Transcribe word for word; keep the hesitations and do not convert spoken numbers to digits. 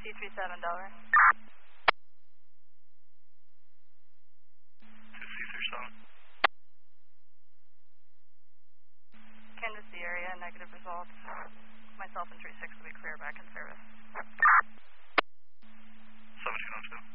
two three seven, Delaware. two C three seven. Canvas the area, negative results. Myself and three six will be clear back in service. seventeen oh two.